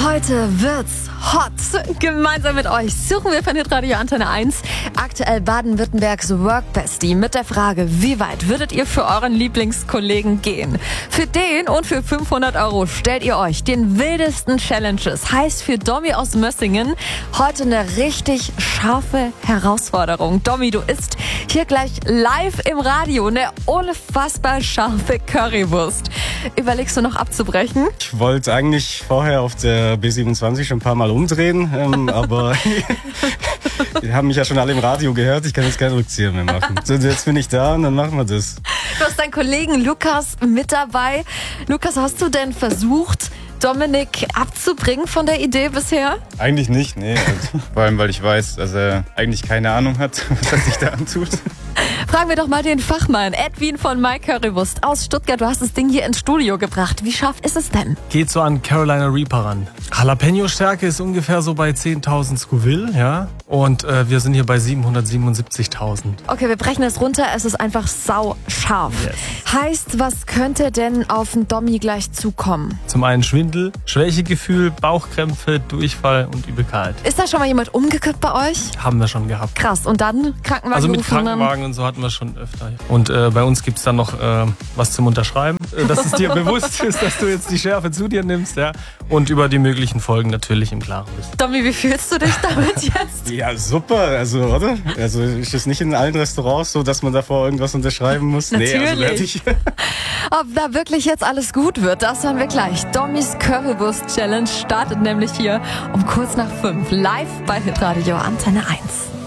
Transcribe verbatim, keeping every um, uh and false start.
Heute wird's hot. Gemeinsam mit euch suchen wir von Hitradio Antenne eins aktuell Baden-Württembergs Workbestie mit der Frage, wie weit würdet ihr für euren Lieblingskollegen gehen? Für den und für fünfhundert Euro stellt ihr euch den wildesten Challenges. Heißt für Domi aus Mössingen heute eine richtig scharfe Herausforderung. Domi, du isst hier gleich live im Radio eine unfassbar scharfe Currywurst. Überlegst du noch abzubrechen? Ich wollte eigentlich vorher auf der B siebenundzwanzig schon ein paar Mal umdrehen, ähm, aber die haben mich ja schon alle im Radio gehört, ich kann jetzt keinen Rückzieher mehr machen. So, jetzt bin ich da und dann machen wir das. Du hast deinen Kollegen Lukas mit dabei. Lukas, hast du denn versucht, Dominik abzubringen von der Idee bisher? Eigentlich nicht, nee. Also, vor allem, weil ich weiß, dass er eigentlich keine Ahnung hat, was er sich da antut. Fragen wir doch mal den Fachmann, Edwin von My Currywurst aus Stuttgart. Du hast das Ding hier ins Studio gebracht. Wie scharf ist es denn? Geht so an Carolina Reaper ran. Jalapeno-Stärke ist ungefähr so bei zehntausend Scoville, ja. Und äh, wir sind hier bei siebenhundertsiebenundsiebzigtausend. Okay, wir brechen das runter. Es ist einfach sau scharf. Yes. Heißt, was könnte denn auf den Dommi gleich zukommen? Zum einen Schwindel, Schwächegefühl, Bauchkrämpfe, Durchfall und Übelkeit. Ist da schon mal jemand umgekippt bei euch? Haben wir schon gehabt. Krass. Und dann Krankenwagen Also mit gerufen, Krankenwagen und so hatten wir schon öfter. Und äh, bei uns gibt's dann noch äh, was zum Unterschreiben, äh, dass es dir bewusst ist, dass du jetzt die Schärfe zu dir nimmst, ja. Und über die möglichen Folgen natürlich im Klaren bist. Dommi, wie fühlst du dich damit jetzt? Ja, super, also, oder? Also ist es nicht in allen Restaurants so, dass man davor irgendwas unterschreiben muss? Natürlich. Nee, also werde ich. Ob da wirklich jetzt alles gut wird, das hören wir gleich. Dommys Currywurst Challenge startet nämlich hier um kurz nach fünf live bei Hitradio Antenne eins.